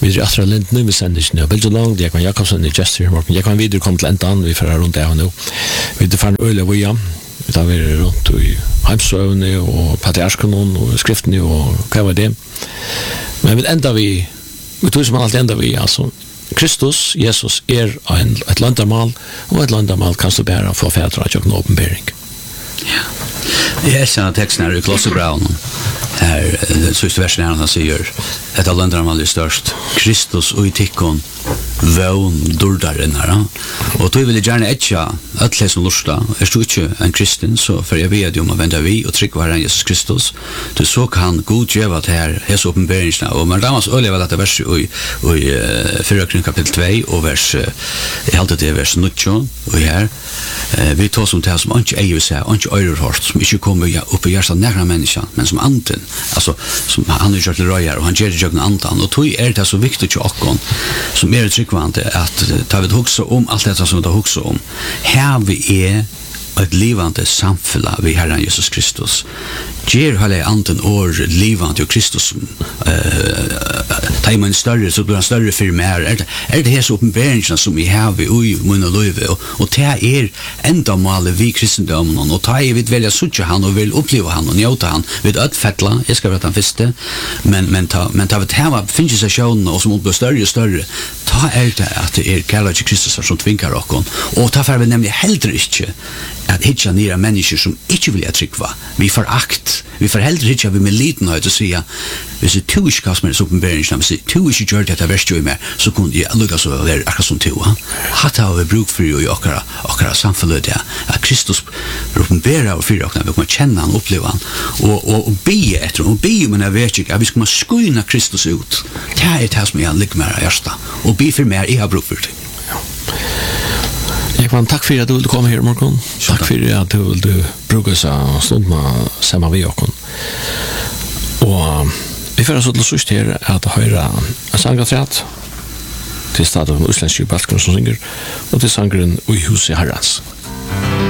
Vi är Astra Lind nu med sändningen. Bill Long, Jakob Jakobsen i Gesture Morgan. Jag kan vidare komma till ändan vi för runt där nu. Vi det fan öle vi vi tar vi runt i Heimsövne och patriarken och skriften och vad var det. Men vi ända vi tror som allt ända vi alltså Kristus, Jesus ett landamal och ett landamal kan så bära för fäder att göra uppenbarelse. Ja. Jag känner texten här i Kolosserbrevet här sista versen här han säger att landamal är störst. Kristus och i tikkon vån dordaren här. Och då vill jag gärna etcha att läsa lusta. Är du inte en kristen så för jag vet om att vända vi och trycka var Jesus Kristus. Du så kan Gud ge vad här hos uppenbarelsen och man damas över detta vers i 4 kapitel 2 och vers helt det vers 19 och här vi tar som det som inte är så inte överhört som inte kommer upp i hjärtat nära människan men som anten alltså som han har gjort till röjar och han ger det antan och då är det så viktigt att också som är tryggvande att ta vid huxa om allt detta som vi tar huxa om här vi är ett livande samfälla vid Herren Jesus Kristus. Ger hela anten år livande och Kristus tar man större så blir han större för mer. Är det här så uppenbarelsen som vi har i mun och liv och det är ända målet vi kristendomen och ta vi välja sucha han och vill uppleva han och njuta han vid att fettla. Jag ska berätta första men ta det här finns sig sjön och som blir större och större. Ta är det att det är kärlek till Kristus som tvingar oss och ta för vi nämligen helt inte att hitcha nere människor som inte vill trycka. Vi förakt. Vi får heller inte vi med litenhet att säga hvis det tu ikke kasmer så uppenbarelsen hvis det tu ikke gjør dette verst jo mer så kunne jeg lukka så være akkurat som tu. Hatt har vi bruk for jo i akkurat samfunnet at Kristus uppenbarer og fyrir okkar vi kommer kjenne han, oppleve han og be etter og be men jeg vet ikke at vi skal skuina Kristus ut. Det er det som jeg ligger med hjersta og be for mer jeg har bruk for det. Ekman, tack för att du ville komma här morgon. Tack för att du ville bruka så stund med samma vi och vi får så till sist här att höra en sångaträtt till staden av Uslands Balkan som synger och till sångaren i huset Herrans.